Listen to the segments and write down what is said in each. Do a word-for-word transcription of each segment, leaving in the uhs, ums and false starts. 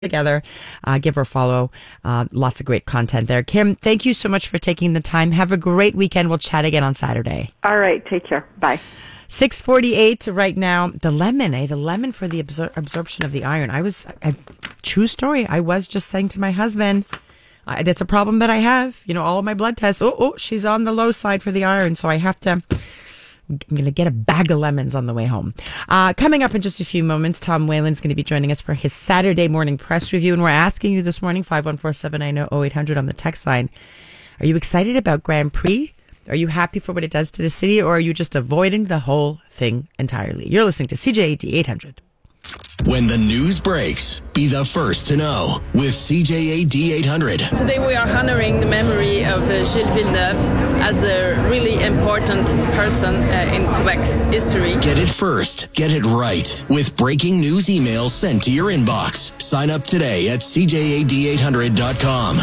together. Uh, give her a follow. Uh, lots of great content there. Kim, thank you so much for taking the time. Have a great weekend. We'll chat again on Saturday. All right. Take care. Bye. six forty-eight right now. The lemon, eh? The lemon for the absor- absorption of the iron. I was, a true story. I was just saying to my husband, uh, that's a problem that I have. You know, all of my blood tests. Oh, oh, she's on the low side for the iron. So I have to, I'm going to get a bag of lemons on the way home. Uh, coming up in just a few moments, Tom Whalen's going to be joining us for his Saturday morning press review. And we're asking you this morning, five one four, seven nine zero, zero eight hundred on the text line. Are you excited about Grand Prix? Are you happy for what it does to the city, or are you just avoiding the whole thing entirely? You're listening to C J A D eight hundred. When the news breaks, be the first to know with C J A D eight hundred. Today we are honoring the memory of uh, Gilles Villeneuve as a really important person uh, in Quebec's history. Get it first, get it right with breaking news emails sent to your inbox. Sign up today at C J A D eight hundred dot com.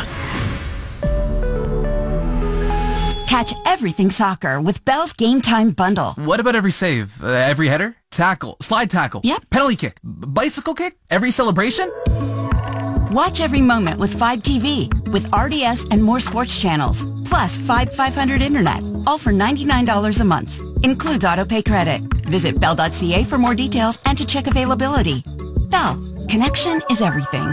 Catch everything soccer with Bell's Game Time Bundle. What about every save? Uh, every header? Tackle? Slide tackle? Yep. Penalty kick? B- bicycle kick? Every celebration? Watch every moment with five T V with R D S and more sports channels. Plus five five hundred internet. All for ninety-nine dollars a month. Includes autopay credit. Visit bell dot c a for more details and to check availability. Bell. Connection is everything.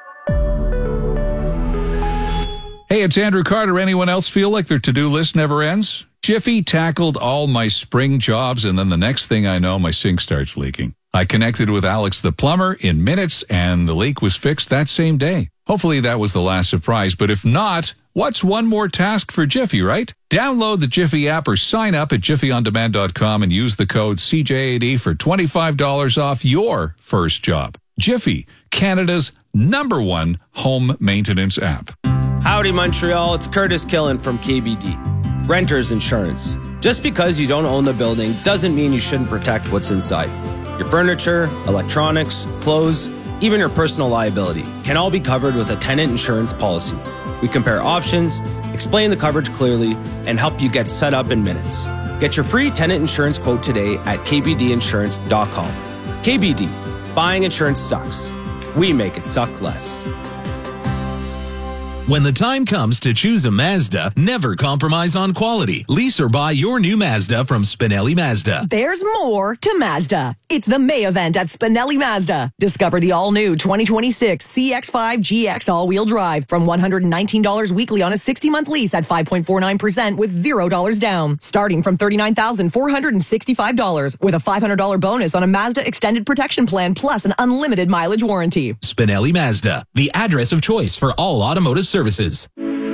Hey, it's Andrew Carter. Anyone else feel like their to-do list never ends? Jiffy tackled all my spring jobs, and then the next thing I know, my sink starts leaking. I connected with Alex the plumber in minutes, and the leak was fixed that same day. Hopefully that was the last surprise, but if not, what's one more task for Jiffy, right? Download the Jiffy app or sign up at jiffy on demand dot com and use the code C J A D for twenty-five dollars off your first job. Jiffy, Canada's number one home maintenance app. Howdy, Montreal. It's Curtis Killen from K B D. Renter's Insurance. Just because you don't own the building doesn't mean you shouldn't protect what's inside. Your furniture, electronics, clothes, even your personal liability can all be covered with a tenant insurance policy. We compare options, explain the coverage clearly, and help you get set up in minutes. Get your free tenant insurance quote today at k b d insurance dot com. K B D. Buying insurance sucks. We make it suck less. When the time comes to choose a Mazda, never compromise on quality. Lease or buy your new Mazda from Spinelli Mazda. There's more to Mazda. It's the May event at Spinelli Mazda. Discover the all-new twenty twenty-six C X five G X all-wheel drive from one hundred nineteen dollars weekly on a sixty-month lease at five point four nine percent with zero dollars down. Starting from thirty-nine thousand four hundred sixty-five dollars with a five hundred dollars bonus on a Mazda Extended Protection Plan plus an unlimited mileage warranty. Spinelli Mazda, the address of choice for all automotive services.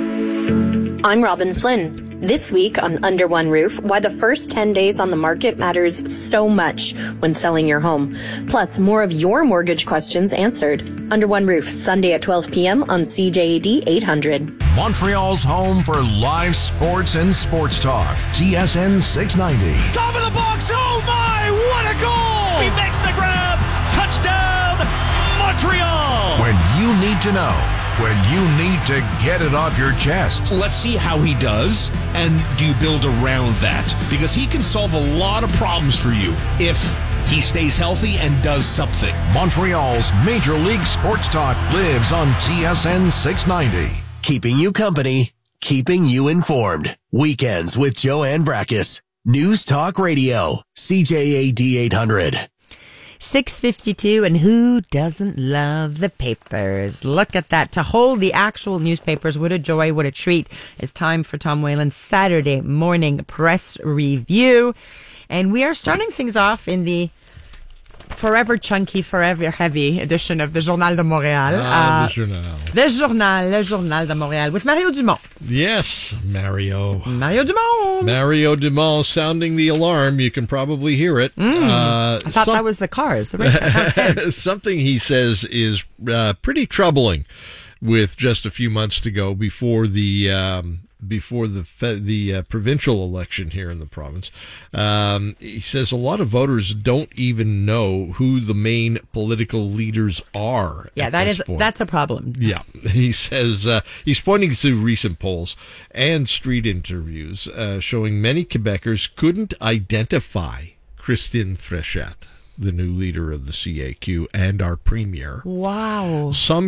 I'm Robin Flynn. This week on Under One Roof, why the first ten days on the market matters so much when selling your home. Plus, more of your mortgage questions answered. Under One Roof, Sunday at twelve p.m. on C J A D eight hundred. Montreal's home for live sports and sports talk. T S N six ninety. Top of the box. Oh, my. What a goal. He makes the grab. Touchdown, Montreal. When you need to know. When you need to get it off your chest. Let's see how he does, and do you build around that? Because he can solve a lot of problems for you if he stays healthy and does something. Montreal's Major League Sports Talk lives on T S N six ninety. Keeping you company, keeping you informed. Weekends with Joanne Brackus. News Talk Radio, C J A D eight hundred. six fifty-two, and who doesn't love the papers? Look at that. To hold the actual newspapers, what a joy, what a treat. It's time for Tom Whalen's Saturday morning press review. And we are starting things off in the forever chunky, forever heavy edition of the Journal de Montréal. Ah, uh, the Journal. The Journal, Le Journal de Montréal, with Mario Dumont. Yes, Mario. Mario Dumont. Mario Dumont sounding the alarm. You can probably hear it. Mm, uh, I thought some, that was the cars. The rest something he says is uh, pretty troubling with just a few months to go before the... Um, before the the uh, provincial election here in the province. Um, he says a lot of voters don't even know who the main political leaders are. Yeah, that is point. That's a problem. Yeah. He says uh, he's pointing to recent polls and street interviews uh, showing many Quebecers couldn't identify Christine Fréchette. the new leader of the C A Q and our premier. Wow. Some